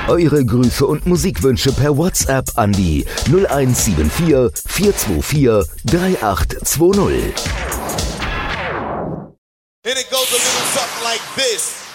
Eure Grüße und Musikwünsche per WhatsApp an die 0174 424 3820. And it goes a little something like this.